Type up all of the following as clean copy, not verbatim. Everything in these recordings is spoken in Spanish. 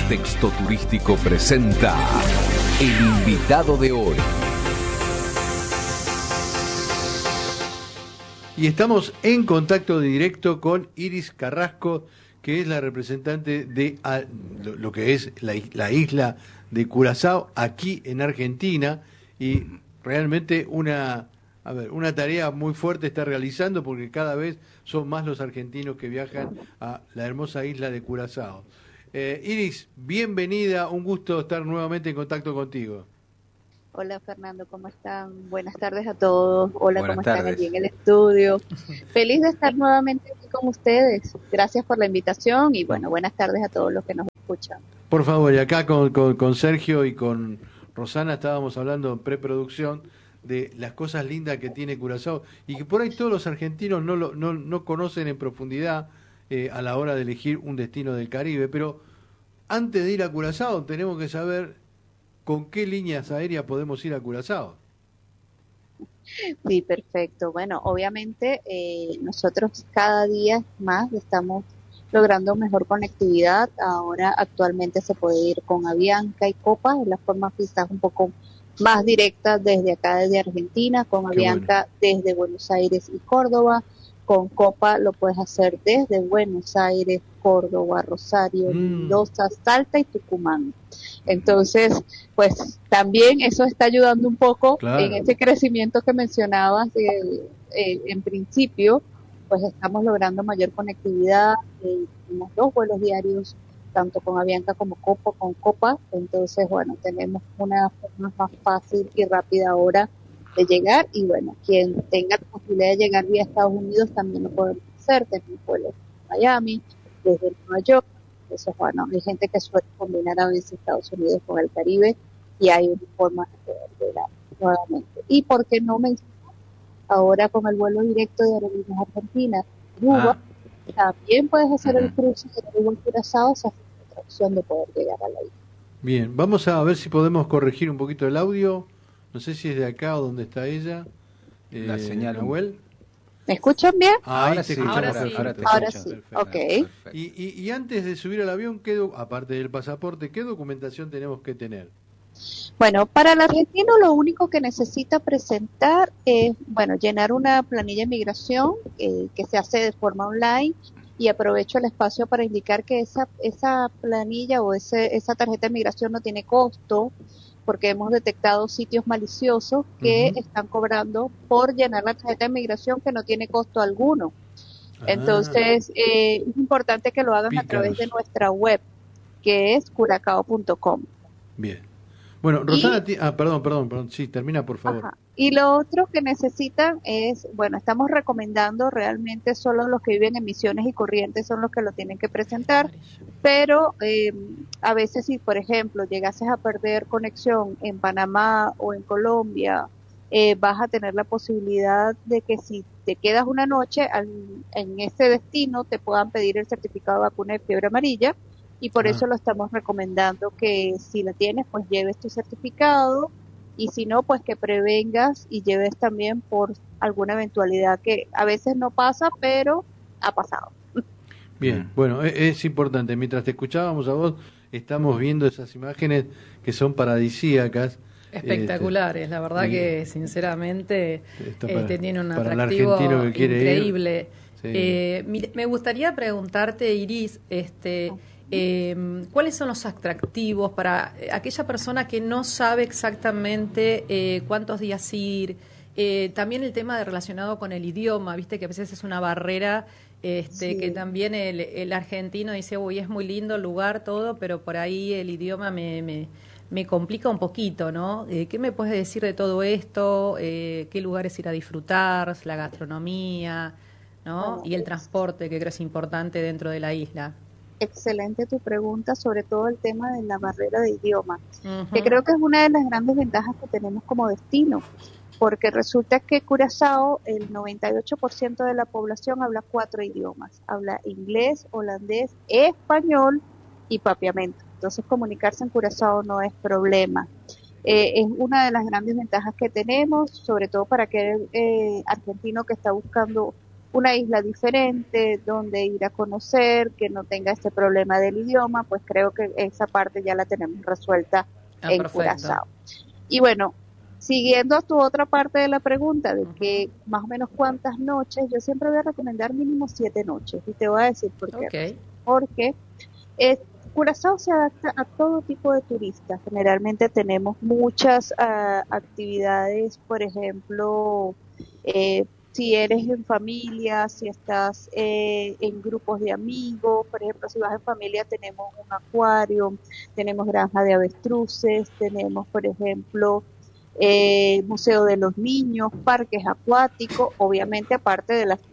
Contexto Turístico presenta El Invitado de Hoy. Y estamos en contacto directo con Iris Carrasco, que es la representante de lo que es la isla de Curazao, aquí en Argentina, y realmente una tarea muy fuerte está realizando, porque cada vez son más los argentinos que viajan a la hermosa isla de Curazao. Iris, bienvenida, un gusto estar nuevamente en contacto contigo. Hola Fernando, ¿cómo están? Buenas tardes a todos. Hola, Buenas ¿cómo tardes. están allí en el estudio? Feliz de estar nuevamente aquí con ustedes. Gracias por la invitación y bueno, buenas tardes a todos los que nos escuchan. Por favor, y acá con Sergio y con Rosana estábamos hablando en preproducción de las cosas lindas que tiene Curazao y que por ahí todos los argentinos no conocen en profundidad a la hora de elegir un destino del Caribe, pero antes de ir a Curazao tenemos que saber con qué líneas aéreas podemos ir a Curazao. Sí, perfecto. Bueno, obviamente nosotros cada día más estamos logrando mejor conectividad. Ahora actualmente se puede ir con Avianca y Copa, es la forma quizás un poco más directa desde acá, desde Argentina, con Avianca desde Buenos Aires y Córdoba. Con Copa lo puedes hacer desde Buenos Aires, Córdoba, Rosario, Mendoza, Salta y Tucumán. Entonces, pues también eso está ayudando un poco en ese crecimiento que mencionabas en principio, pues estamos logrando mayor conectividad, tenemos 2 vuelos diarios, tanto con Avianca como con Copa, entonces bueno, tenemos una forma más fácil y rápida ahora de llegar y bueno, quien tenga la posibilidad de llegar vía Estados Unidos también lo podemos hacer, tenemos vuelos de Miami, desde Nueva York. Eso, bueno, hay gente que suele combinar a veces Estados Unidos con el Caribe y hay una forma de poder llegar nuevamente. Y por qué no mencionar ahora con el vuelo directo de Aerolíneas Argentinas, Aruba, también puedes hacer el cruce de Aruba y Curazao, esa es otra opción de poder llegar a la isla. Bien, vamos a ver si podemos corregir un poquito el audio. No sé si es de acá o donde está ella. La señal. Nahuel. ¿Me escuchan bien? Ahora sí, ahora sí. Perfecto. Ok. Y antes de subir al avión, aparte del pasaporte, ¿qué documentación tenemos que tener? Bueno, para el argentino lo único que necesita presentar es, bueno, llenar una planilla de migración que se hace de forma online y aprovecho el espacio para indicar que esa planilla o esa tarjeta de migración no tiene costo porque hemos detectado sitios maliciosos que están cobrando por llenar la tarjeta de migración que no tiene costo alguno. Entonces, es importante que lo hagan a través de nuestra web, que es curacao.com. Bien. Bueno, Rosana, perdón, sí, termina por favor. Ajá. Y lo otro que necesitan es, bueno, estamos recomendando realmente solo los que viven en Misiones y Corrientes son los que lo tienen que presentar, pero a veces si, por ejemplo, llegases a perder conexión en Panamá o en Colombia, vas a tener la posibilidad de que si te quedas una noche en ese destino te puedan pedir el certificado de vacuna de fiebre amarilla y por eso lo estamos recomendando que si la tienes pues lleves tu certificado y si no pues que prevengas y lleves también por alguna eventualidad que a veces no pasa pero ha pasado. Bien, bueno, es importante, mientras te escuchábamos a vos estamos viendo esas imágenes que son paradisíacas. Espectaculares, la verdad que sinceramente tiene un atractivo que quiere increíble. Sí. Me gustaría preguntarte, Iris, ¿cuáles son los atractivos para aquella persona que no sabe exactamente cuántos días ir? También el tema relacionado con el idioma, viste que a veces es una barrera Sí. que también el argentino dice, uy, es muy lindo el lugar, todo, pero por ahí el idioma me complica un poquito, ¿no? ¿Qué me puedes decir de todo esto? ¿Qué lugares ir a disfrutar? La gastronomía, ¿no? Y el transporte, que creo es importante dentro de la isla. Excelente tu pregunta, sobre todo el tema de la barrera de idioma, que creo que es una de las grandes ventajas que tenemos como destino, porque resulta que Curazao, el 98% de la población habla 4 idiomas, habla inglés, holandés, español y papiamento. Entonces comunicarse en Curazao no es problema. Es una de las grandes ventajas que tenemos, sobre todo para aquel argentino que está buscando una isla diferente, donde ir a conocer, que no tenga este problema del idioma, pues creo que esa parte ya la tenemos resuelta en Perfecto. Curazao. Y bueno, siguiendo a tu otra parte de la pregunta, de que más o menos cuántas noches, yo siempre voy a recomendar mínimo 7 noches, y te voy a decir por qué. Ok. Porque Curazao se adapta a todo tipo de turistas. Generalmente tenemos muchas actividades, por ejemplo, si eres en familia, si estás en grupos de amigos, por ejemplo, si vas en familia tenemos un acuario, tenemos granja de avestruces, tenemos, por ejemplo, museo de los niños, parques acuáticos, obviamente aparte de las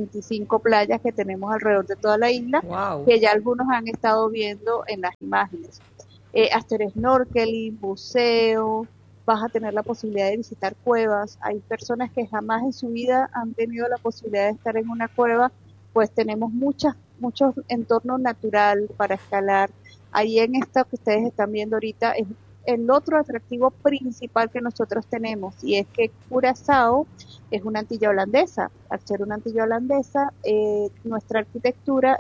35 playas que tenemos alrededor de toda la isla, Wow. que ya algunos han estado viendo en las imágenes. Hacer snorkeling, buceo, vas a tener la posibilidad de visitar cuevas. Hay personas que jamás en su vida han tenido la posibilidad de estar en una cueva, pues tenemos muchos entornos natural para escalar. Ahí en esto que ustedes están viendo ahorita es el otro atractivo principal que nosotros tenemos, y es que Curazao es una antilla holandesa. Al ser una antilla holandesa, nuestra arquitectura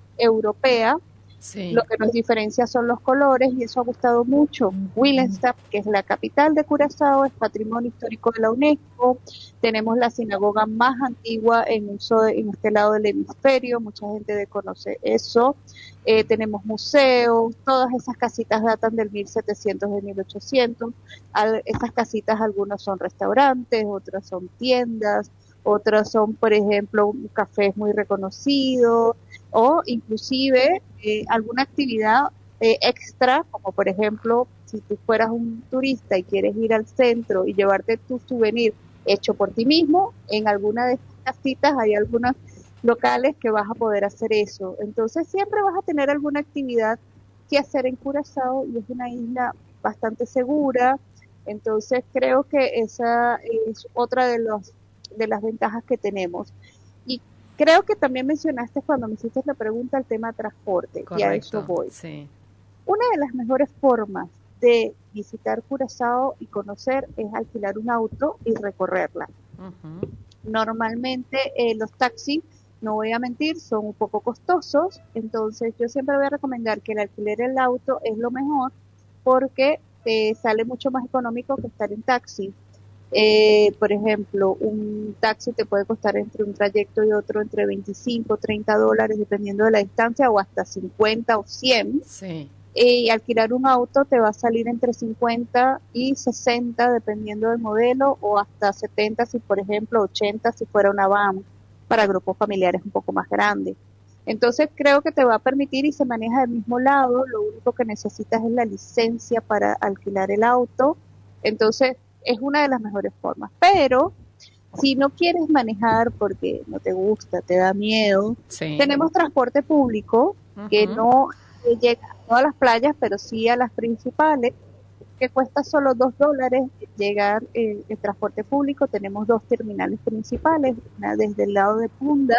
europea, Sí. lo que nos diferencia son los colores, y eso ha gustado mucho. Willemstad, que es la capital de Curazao, es patrimonio histórico de la UNESCO. Tenemos la sinagoga más antigua en uso en este lado del hemisferio, mucha gente desconoce eso. Tenemos museos, todas esas casitas datan del 1700, de 1800. Esas casitas, algunas son restaurantes, otras son tiendas, otras son, por ejemplo, cafés muy reconocidos, o inclusive alguna actividad extra, como por ejemplo, si tú fueras un turista y quieres ir al centro y llevarte tu souvenir hecho por ti mismo, en alguna de estas casitas hay algunos locales que vas a poder hacer eso. Entonces siempre vas a tener alguna actividad que hacer en Curazao, y es una isla bastante segura. Entonces creo que esa es otra de las ventajas que tenemos. Y creo que también mencionaste cuando me hiciste la pregunta el tema transporte, y a eso Correcto. voy. Sí. Una de las mejores formas de visitar Curazao y conocer es alquilar un auto y recorrerla. Ujú. Normalmente los taxis, no voy a mentir, son un poco costosos, entonces yo siempre voy a recomendar que el alquiler del auto es lo mejor, porque sale mucho más económico que estar en taxi. Por ejemplo, un taxi te puede costar entre un trayecto y otro entre 25, $30, dependiendo de la distancia, o hasta 50 o 100. Sí. Y alquilar un auto te va a salir entre 50 y 60, dependiendo del modelo, o hasta 70 si, por ejemplo, 80 si fuera una van para grupos familiares un poco más grandes. Entonces creo que te va a permitir, y se maneja del mismo lado, lo único que necesitas es la licencia para alquilar el auto. Entonces es una de las mejores formas. Pero si no quieres manejar porque no te gusta, te da miedo, Sí. tenemos transporte público que Ujú. no llega a todas las playas, pero sí a las principales, que cuesta solo $2 llegar en transporte público. Tenemos dos terminales principales, una desde el lado de Punda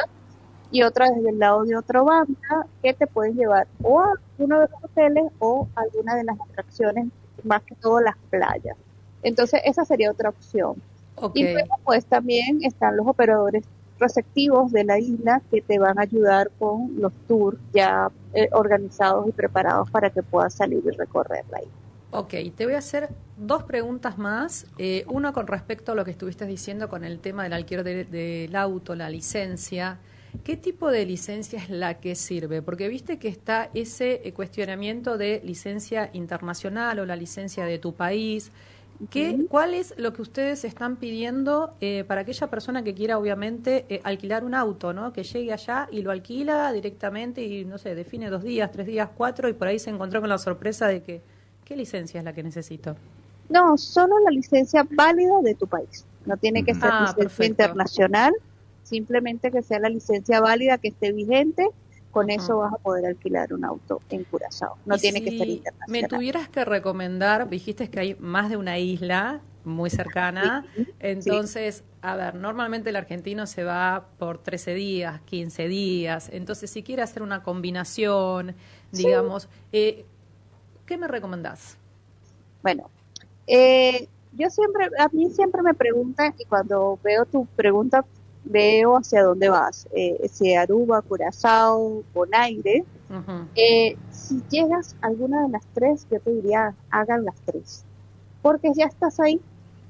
y otra desde el lado de Otrobanda, que te puedes llevar o a uno de los hoteles o a alguna de las atracciones, más que todo las playas. Entonces esa sería otra opción. Ok. Y luego pues también están los operadores receptivos de la isla, que te van a ayudar con los tours ya organizados y preparados para que puedas salir y recorrer la isla. Ok, te voy a hacer dos preguntas más. Una con respecto a lo que estuviste diciendo con el tema del alquiler del auto, la licencia. ¿Qué tipo de licencia es la que sirve? Porque viste que está ese cuestionamiento de licencia internacional o la licencia de tu país. ¿Cuál es lo que ustedes están pidiendo para aquella persona que quiera, obviamente, alquilar un auto, ¿no? Que llegue allá y lo alquila directamente y, no sé, define 2 días, 3 días, 4, y por ahí se encontró con la sorpresa de que, ¿qué licencia es la que necesito? No, solo la licencia válida de tu país. No tiene que ser licencia Perfecto. internacional, simplemente que sea la licencia válida, que esté vigente. Con eso Ujú. vas a poder alquilar un auto en Curazao. No Y tiene que ser si me internacional. tuvieras que recomendar, dijiste que hay más de una isla muy cercana, Sí, sí. entonces, a ver, normalmente el argentino se va por 13 días, 15 días, entonces si quiere hacer una combinación, Sí. digamos, ¿qué me recomendás? Bueno, a mí siempre me preguntan, y cuando veo tu pregunta, veo hacia dónde vas, si Aruba, Curazao, Bonaire. Si llegas a alguna de las tres, yo te diría, hagan las tres, porque ya estás ahí.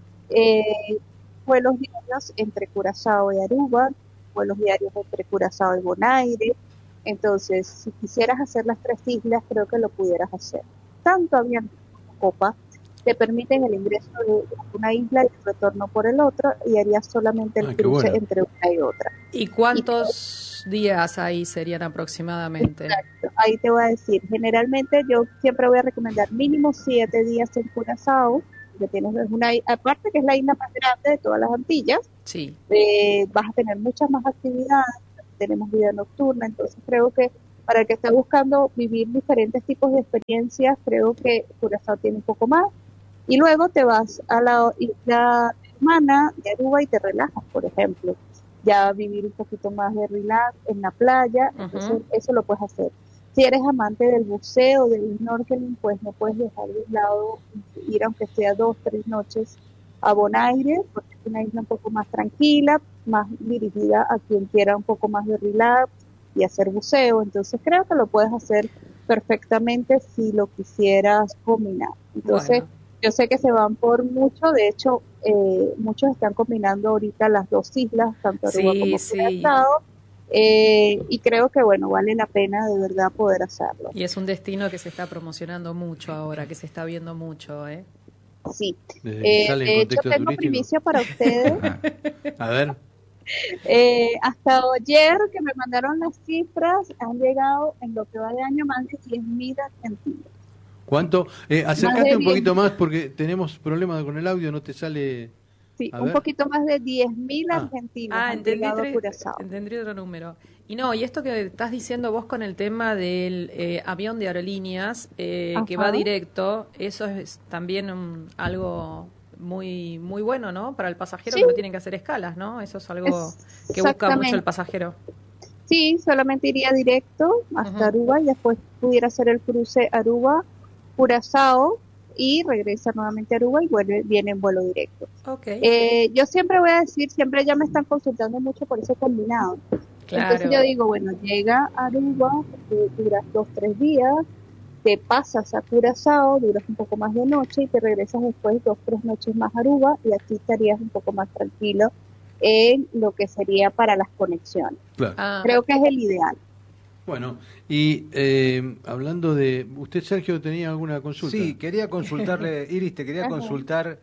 Vuelos diarios entre Curazao y Aruba, vuelos diarios entre Curazao y Bonaire. Entonces, si quisieras hacer las tres islas, creo que lo pudieras hacer. Tanto avión como Copa te permiten el ingreso de una isla y el retorno por el otro, y harías solamente el cruce entre una y otra. ¿Y cuántos días ahí serían aproximadamente? Exacto, ahí te voy a decir, generalmente yo siempre voy a recomendar mínimo 7 días en Curazao, que tienes aparte que es la isla más grande de todas las Antillas. Sí. Vas a tener muchas más actividades, tenemos vida nocturna, entonces creo que para el que esté buscando vivir diferentes tipos de experiencias, creo que Curazao tiene un poco más. Y luego te vas a la isla hermana de Aruba y te relajas, por ejemplo. Ya vivir un poquito más de relax en la playa, entonces eso lo puedes hacer. Si eres amante del buceo, del snorkeling, pues no puedes dejar de lado ir, aunque sea 2-3 noches a Bonaire, porque es una isla un poco más tranquila, más dirigida a quien quiera un poco más de relax y hacer buceo. Entonces creo que lo puedes hacer perfectamente si lo quisieras combinar. Entonces, yo sé que se van por mucho, de hecho, muchos están combinando ahorita las dos islas, tanto Aruba como Curazao, y creo que, bueno, vale la pena de verdad poder hacerlo. Y es un destino que se está promocionando mucho ahora, que se está viendo mucho, ¿eh? Sí. De hecho, tengo primicia para ustedes. A ver. Hasta ayer que me mandaron las cifras, han llegado en lo que va de año más de 10.000 argentinos. ¿Cuánto? Acércate un poquito más porque tenemos problemas con el audio, no te sale... Sí, un poquito más de 10.000 argentinos han llegado a Curazao. Entendí otro número. Y no, y esto que estás diciendo vos con el tema del avión de aerolíneas que va directo, eso es también algo muy muy bueno, ¿no? Para el pasajero, que no tienen que hacer escalas, ¿no? Eso es algo que busca mucho el pasajero. Sí, solamente iría directo hasta Aruba y después pudiera hacer el cruce Aruba, Curazao, y regresa nuevamente a Aruba y viene en vuelo directo. Yo siempre voy a decir, siempre ya me están consultando mucho por ese combinado. Claro. Entonces yo digo, bueno, llega a Aruba, duras 2-3 días, te pasas a Curazao, duras un poco más de noche y te regresas después 2-3 noches más a Aruba, y aquí estarías un poco más tranquilo en lo que sería para las conexiones. Claro. Creo que es el ideal. Bueno, y hablando de... ¿Usted, Sergio, tenía alguna consulta? Sí, quería consultarle, Iris, te quería consultar,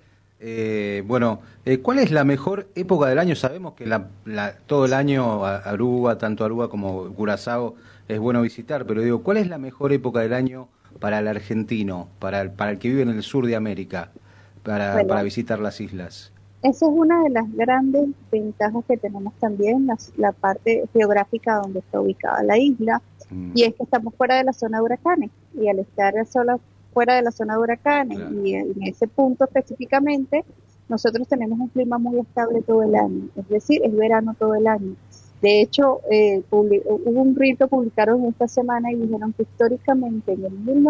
¿cuál es la mejor época del año? Sabemos que todo el año Aruba, tanto Aruba como Curazao, es bueno visitar, pero digo, ¿cuál es la mejor época del año para el argentino, para el que vive en el sur de América, para visitar las islas? Esa es una de las grandes ventajas que tenemos también, la parte geográfica donde está ubicada la isla, y es que estamos fuera de la zona de huracanes, y al estar fuera de la zona de huracanes, y en ese punto específicamente, nosotros tenemos un clima muy estable todo el año, es decir, es verano todo el año. De hecho, hubo un rito, publicaron esta semana y dijeron que históricamente en el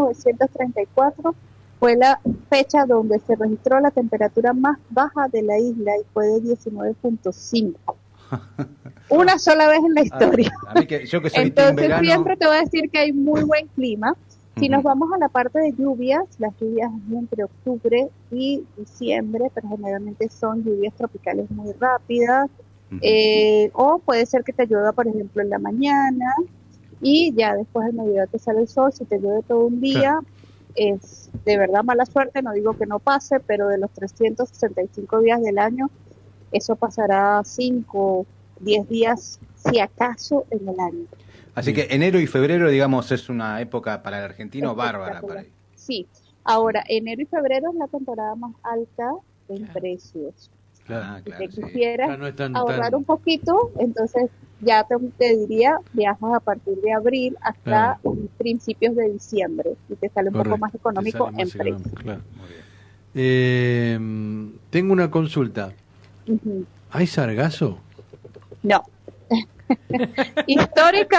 1934 fue la fecha donde se registró la temperatura más baja de la isla y fue de 19.5. Una sola vez en la historia. A mí yo que soy entonces siempre te voy a decir que hay muy buen clima. Si nos vamos a la parte de lluvias, las lluvias entre octubre y diciembre, pero generalmente son lluvias tropicales muy rápidas, o puede ser que te llueva, por ejemplo, en la mañana y ya después del mediodía te sale el sol. Si te llueve todo un día, es de verdad mala suerte. No digo que no pase, pero de los 365 días del año, eso pasará 5, 10 días, si acaso, en el año. Así que enero y febrero, digamos, es una época para el argentino bárbara. Sí, ahora, enero y febrero es la temporada más alta en precios. Si te quisieras ahorrar un poquito, entonces ya te diría, viajas a partir de abril hasta principios de diciembre y te sale un poco más económico en precio. Claro. Tengo una consulta. ¿Hay sargazo? No.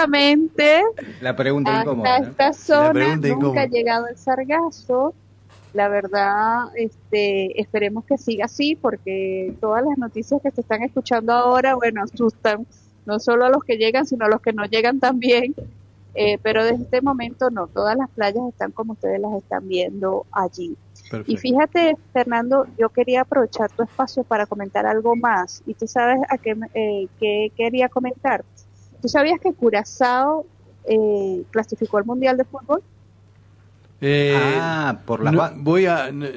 Históricamente, la pregunta incómoda, hasta esta zona nunca ha llegado el sargazo. La verdad, esperemos que siga así, porque todas las noticias que se están escuchando ahora, bueno, asustan, no solo a los que llegan, sino a los que no llegan también. Pero desde este momento no, todas las playas están como ustedes las están viendo allí. Perfecto. Y fíjate, Fernando, yo quería aprovechar tu espacio para comentar algo más. Y tú sabes a qué quería comentar. ¿Tú sabías que Curazao clasificó al Mundial de Fútbol? Por las voy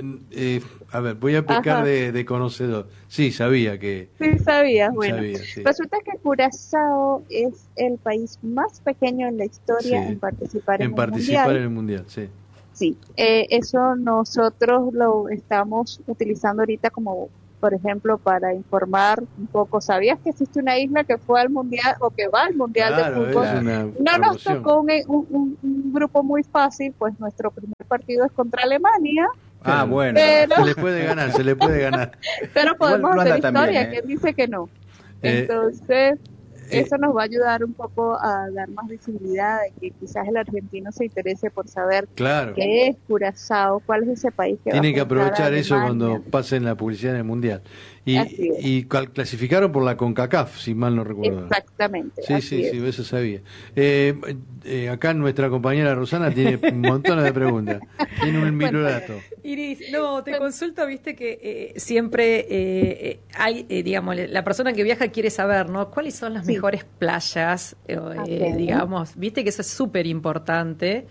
a pecar de conocedor. Sí, sabía que... Sí, sabías. Bueno, sabía, sí. resulta que Curazao es el país más pequeño en la historia en participar en el Mundial. Sí. Sí, eso nosotros lo estamos utilizando ahorita como, por ejemplo, para informar un poco. ¿Sabías que existe una isla que fue al Mundial o que va al Mundial de fútbol? No nos tocó un grupo muy fácil, pues nuestro primer partido es contra Alemania. Bueno. Pero, se le puede ganar. Pero podemos hacer historia, también, ¿quién dice que no? Entonces... eso nos va a ayudar un poco a dar más visibilidad, de que quizás el argentino se interese por saber qué es Curazao, cuál es ese país que tienen va que a aprovechar eso Alemania. cuando pasen la publicidad en el Mundial. Y clasificaron por la CONCACAF, si mal no recuerdo. Exactamente. Sí, eso sabía. Acá nuestra compañera Rosana tiene montones de preguntas. Tiene un vibrato. Iris, no, te consulto, viste que siempre hay, digamos, la persona que viaja quiere saber, ¿no? ¿Cuáles son las mejores playas? Digamos, viste que eso es súper importante.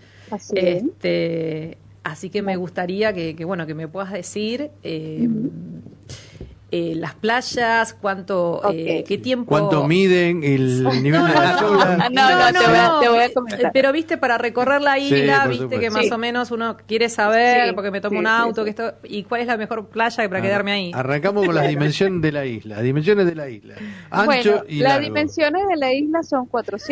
Así que me gustaría que me puedas decir las playas, qué tiempo... ¿Cuánto miden el nivel de las olas? Te voy a comentar. Pero viste, para recorrer la isla, viste supuesto. que más o menos uno quiere saber, porque me tomo un auto, sí. ¿y cuál es la mejor playa para quedarme ahí? Arrancamos con las dimensiones de la isla. Ancho y largo. Las dimensiones de la isla son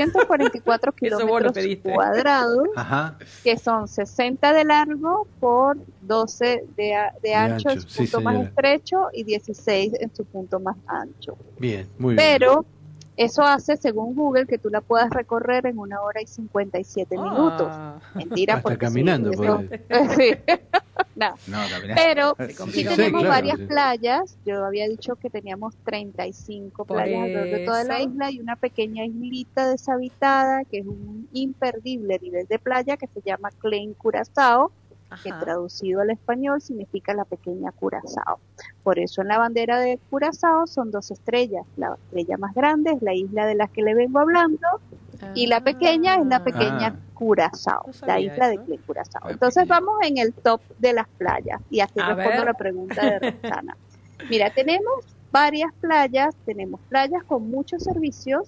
444 kilómetros cuadrados, que son 60 de largo por 12 de ancho en su punto más estrecho y 16 en su punto más ancho. Bien, muy bien. Pero eso hace, según Google, que tú la puedas recorrer en 1 hora y 57 minutos. Mentira, hasta porque caminando. sí. No, pero sí tenemos varias sí. playas. Yo había dicho que teníamos 35 playas alrededor de toda la isla y una pequeña islita deshabitada que es un imperdible nivel de playa que se llama Klein Curazao, que traducido al español significa la pequeña Curazao. Por eso en la bandera de Curazao son 2 estrellas. La estrella más grande es la isla de la que le vengo hablando y la pequeña es la pequeña Curazao, la isla de Curazao. Entonces vamos en el top de las playas y así respondo la pregunta de Roxana. Mira, tenemos varias playas, tenemos playas con muchos servicios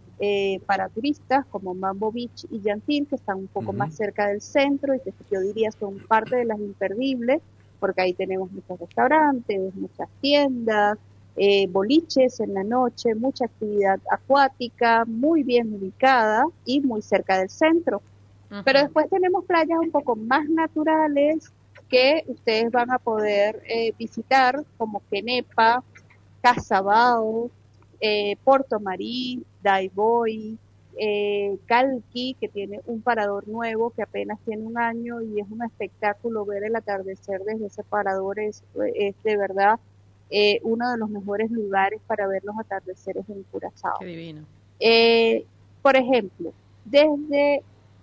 para turistas como Mambo Beach y Yantil, que están un poco más cerca del centro y que yo diría son parte de las imperdibles, porque ahí tenemos muchos restaurantes, muchas tiendas, boliches en la noche, mucha actividad acuática, muy bien ubicada y muy cerca del centro. Pero después tenemos playas un poco más naturales que ustedes van a poder visitar, como Quenepa, Casabao, Porto Marí, Daiboy, Calqui, que tiene un parador nuevo que apenas tiene 1 año y es un espectáculo ver el atardecer desde ese parador, es de verdad uno de los mejores lugares para ver los atardeceres en Curazao. Qué divino. Por ejemplo, desde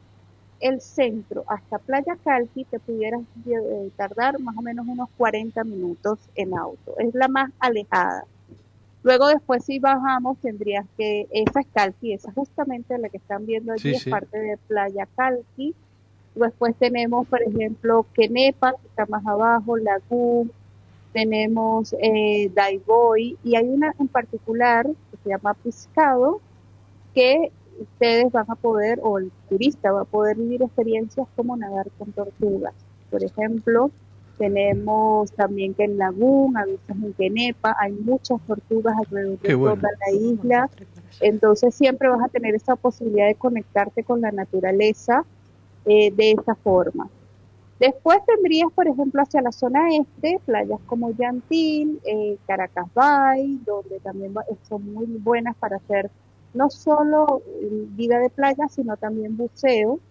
el centro hasta Playa Calqui te pudieras tardar más o menos unos 40 minutos en auto, es la más alejada. Luego después si bajamos tendrías que, esa es Calqui, esa justamente la que están viendo allí es parte de Playa Calqui. Después tenemos, por ejemplo, Quenepa, que está más abajo, Lagún, tenemos Daiboy, y hay una en particular que se llama Pescado, que ustedes van a poder, o el turista va a poder vivir experiencias como nadar con tortugas. Por ejemplo, tenemos también que en Lagún, a veces en Quenepa, hay muchas tortugas alrededor de toda la isla. Entonces siempre vas a tener esa posibilidad de conectarte con la naturaleza de esa forma. Después tendrías, por ejemplo, hacia la zona este, playas como Yantil, Caracas Bay, donde también son muy buenas para hacer no solo vida de playa, sino también buceo.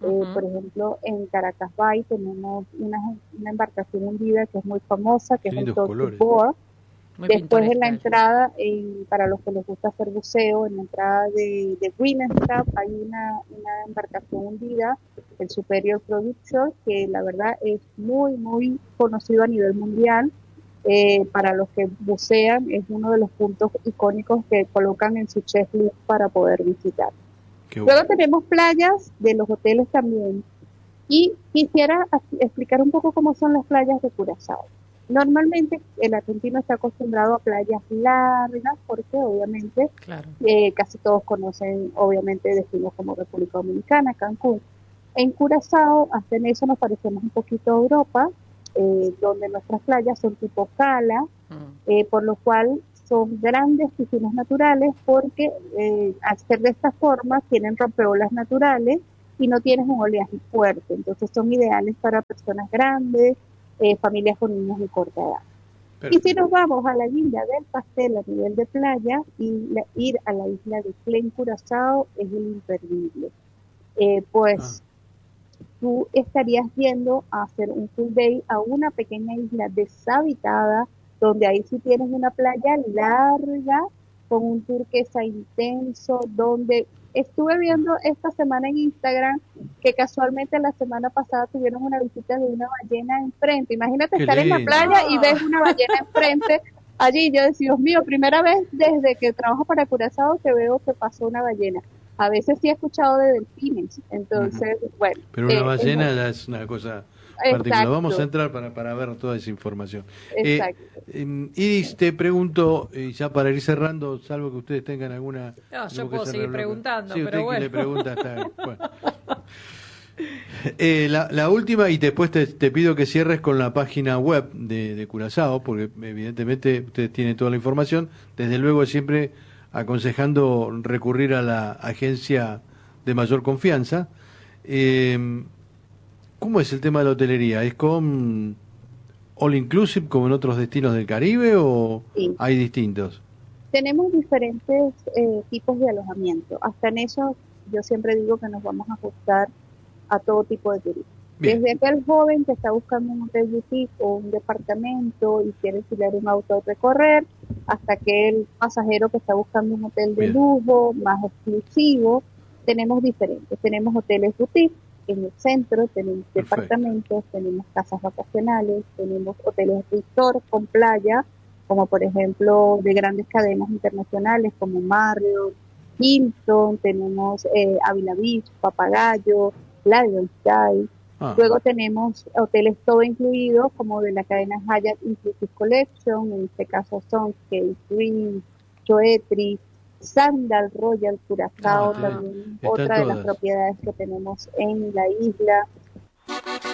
Por ejemplo, en Caracas Bay tenemos una embarcación hundida que es muy famosa, que Qué es el lindos Tortuga colores. Board. Muy Después en la pintoresca. entrada, para los que les gusta hacer buceo, en la entrada de Women's Club hay una embarcación hundida, el Superior Production, que la verdad es muy, muy conocido a nivel mundial. Para los que bucean, es uno de los puntos icónicos que colocan en su checklist para poder visitar. Qué Luego bueno. tenemos playas de los hoteles también. Y quisiera explicar un poco cómo son las playas de Curazao. Normalmente el argentino está acostumbrado a playas largas porque obviamente Claro. casi todos conocen obviamente destinos como República Dominicana, Cancún. En Curazao, hasta en eso nos parecemos un poquito a Europa, donde nuestras playas son tipo cala, por lo cual son grandes piscinas naturales porque al ser de esta forma tienen rompeolas naturales y no tienes un oleaje fuerte, entonces son ideales para personas grandes, familias con niños de corta edad. Perfecto. Y si nos vamos a la guinda del pastel a nivel de playa, ir a la isla de Clen Curazao es el imperdible. Pues tú estarías yendo a hacer un full day a una pequeña isla deshabitada, donde ahí sí tienes una playa larga, con un turquesa intenso, donde estuve viendo esta semana en Instagram que casualmente la semana pasada tuvieron una visita de una ballena enfrente. Imagínate Qué estar en la lindo. playa y ves una ballena enfrente. Allí yo decía, Dios mío, primera vez desde que trabajo para Curazao que veo que pasó una ballena. A veces sí he escuchado de delfines, entonces, bueno. Pero una ballena ya es una cosa particular. Vamos a Exacto, entrar para ver toda esa información. exacto. Iris, te pregunto, ya para ir cerrando, salvo que ustedes tengan alguna... No, yo algo que puedo se seguir rebloque. preguntando, Sí, pero usted bueno. le pregunta, está bien. Bueno. La última, y después te pido que cierres con la página web de Curazao, porque evidentemente ustedes tienen toda la información. Desde luego siempre aconsejando recurrir a la agencia de mayor confianza. ¿Cómo es el tema de la hotelería? ¿Es con all inclusive como en otros destinos del Caribe o Sí. hay distintos? Tenemos diferentes tipos de alojamiento. Hasta en eso yo siempre digo que nos vamos a ajustar a todo tipo de turismo. Bien, Desde aquel joven que está buscando un hotel boutique o un departamento y quiere alquilar un auto a recorrer, hasta aquel pasajero que está buscando un hotel de bien. lujo, más exclusivo, tenemos diferentes. Tenemos hoteles boutique en el centro, tenemos Perfecto. departamentos, tenemos casas vacacionales, tenemos hoteles resort con playa, como por ejemplo de grandes cadenas internacionales como Marriott, Hilton, tenemos Avila Beach, Papagayo, Lion Sky. Luego tenemos hoteles todo incluidos, como de la cadena Hyatt Inclusive Collection, en este caso son Dream, Choetri, Sandal Royal Curazao, también están otra de las todas. propiedades que tenemos en la isla.